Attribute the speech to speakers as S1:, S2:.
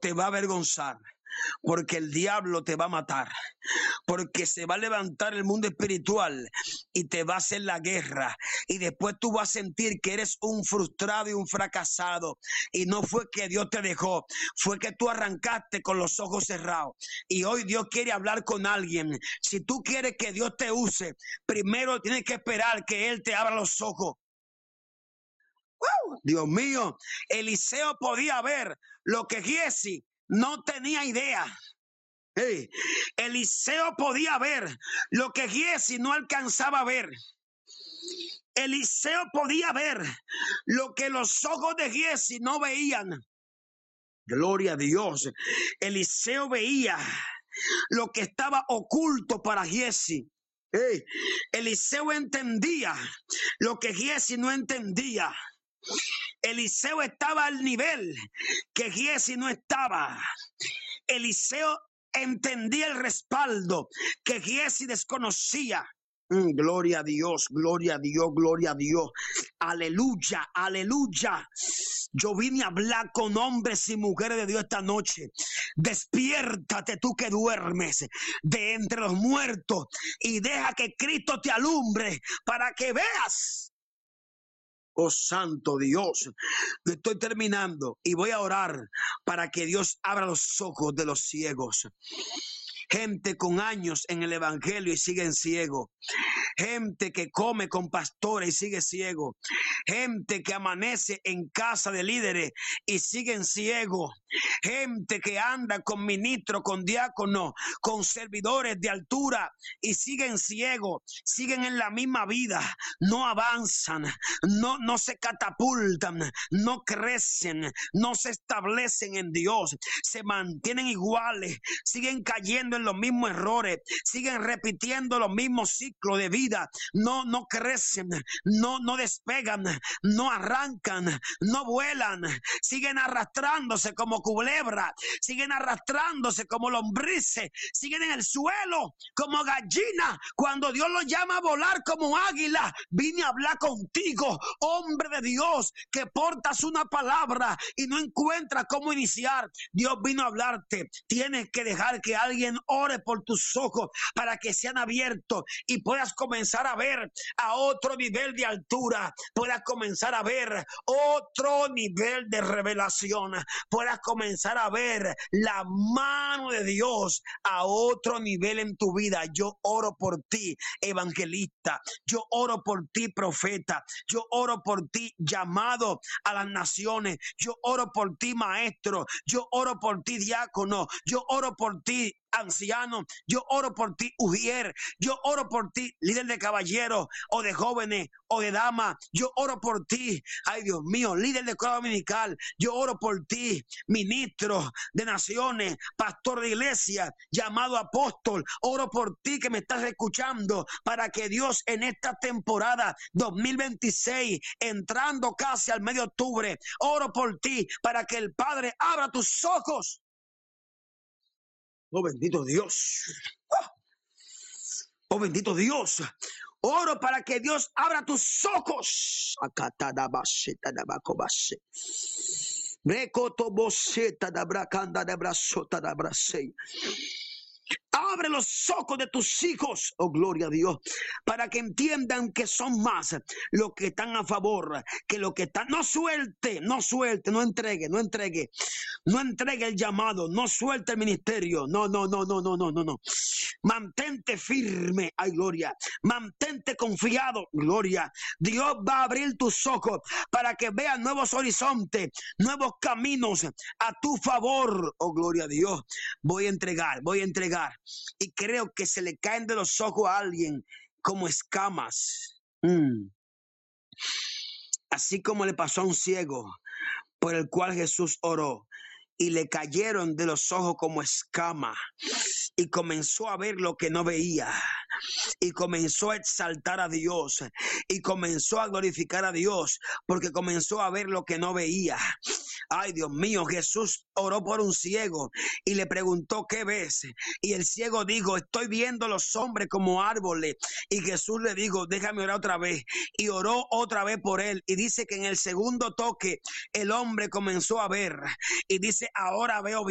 S1: te va a avergonzar, porque el diablo te va a matar, porque se va a levantar el mundo espiritual y te va a hacer la guerra, y después tú vas a sentir que eres un frustrado y un fracasado, y no fue que Dios te dejó, fue que tú arrancaste con los ojos cerrados. Y hoy Dios quiere hablar con alguien. Si tú quieres que Dios te use, primero tienes que esperar que Él te abra los ojos. Dios mío, Eliseo podía ver lo que Giezi no tenía idea. Hey, Eliseo podía ver lo que Giezi no alcanzaba a ver. Eliseo podía ver lo que los ojos de Giezi no veían. Gloria a Dios. Eliseo veía lo que estaba oculto para Giezi. Hey, Eliseo entendía lo que Giezi no entendía. Eliseo estaba al nivel que Giezi no estaba. Eliseo entendía el respaldo que Giezi desconocía. Gloria a Dios, gloria a Dios, gloria a Dios. Aleluya, aleluya. Yo vine a hablar con hombres y mujeres de Dios esta noche. Despiértate tú que duermes de entre los muertos y deja que Cristo te alumbre para que veas. Oh santo Dios, estoy terminando y voy a orar para que Dios abra los ojos de los ciegos. Gente con años en el evangelio y siguen ciegos. Gente que come con pastores y sigue ciego. Gente que amanece en casa de líderes y siguen ciegos. Gente que anda con ministros, con diáconos, con servidores de altura y siguen ciegos. Siguen en la misma vida. No avanzan, no se catapultan, no crecen, no se establecen en Dios. Se mantienen iguales, siguen cayendo en los mismos errores, siguen repitiendo los mismos ciclos de vida. No crecen, no despegan, no arrancan, no vuelan, siguen arrastrándose como culebra, siguen arrastrándose como lombrices, siguen en el suelo como gallina cuando Dios los llama a volar como águila. Vine a hablar contigo, hombre de Dios, que portas una palabra y no encuentras cómo iniciar. Dios vino a hablarte. Tienes que dejar que alguien ore por tus ojos para que sean abiertos y puedas comenzar a ver a otro nivel de altura, puedas comenzar a ver otro nivel de revelación, puedas comenzar a ver la mano de Dios a otro nivel en tu vida. Yo oro por ti, evangelista. Yo oro por ti, profeta. Yo oro por ti, llamado a las naciones. Yo oro por ti, maestro. Yo oro por ti, diácono. Yo oro por ti, anciano. Yo oro por ti, ujier. Yo oro por ti, líder de caballeros o de jóvenes o de damas. Yo oro por ti, ay Dios mío, líder de escuela dominical. Yo oro por ti, ministro de naciones, pastor de iglesia, llamado apóstol. Oro por ti que me estás escuchando, para que Dios en esta temporada 2026, entrando casi al medio de octubre, oro por ti para que el Padre abra tus ojos. Oh, bendito Dios. Oh, bendito Dios. Oro para que Dios abra tus ojos. Abre los ojos de tus hijos, oh gloria a Dios, para que entiendan que son más los que están a favor que los que están. No suelte, no entregue el llamado, no suelte el ministerio. No. Mantente firme, ay gloria. Mantente confiado, gloria. Dios va a abrir tus ojos para que veas nuevos horizontes, nuevos caminos a tu favor, oh gloria a Dios. Voy a entregar. Y creo que se le caen de los ojos a alguien como escamas. Así como le pasó a un ciego por el cual Jesús oró, y le cayeron de los ojos como escamas, y comenzó a ver lo que no veía, y comenzó a exaltar a Dios, y comenzó a glorificar a Dios, porque comenzó a ver lo que no veía. Ay, Dios mío, Jesús oró por un ciego y le preguntó, ¿qué ves? Y el ciego dijo, estoy viendo los hombres como árboles. Y Jesús le dijo, déjame orar otra vez. Y oró otra vez por él. Y dice que en el segundo toque el hombre comenzó a ver. Y dice, ahora veo bien.